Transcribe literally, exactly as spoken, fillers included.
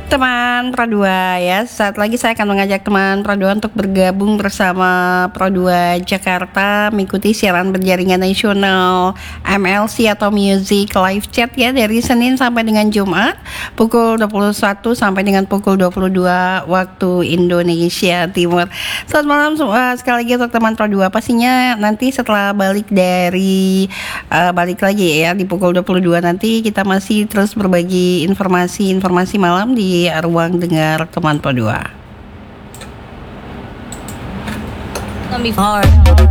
Teman Pro dua ya, saat lagi saya akan mengajak teman Pro dua untuk bergabung bersama Pro dua Jakarta mengikuti siaran berjaringan nasional M L C atau Music Live Chat ya, dari Senin sampai dengan Jumat pukul dua puluh satu sampai dengan pukul dua puluh dua waktu Indonesia Timur. Selamat malam semua, sekali lagi untuk teman Pro dua. Pastinya nanti setelah balik dari uh, balik lagi ya di pukul dua puluh dua nanti kita masih terus berbagi informasi-informasi malam di ruang dengar teman Pro dua. Before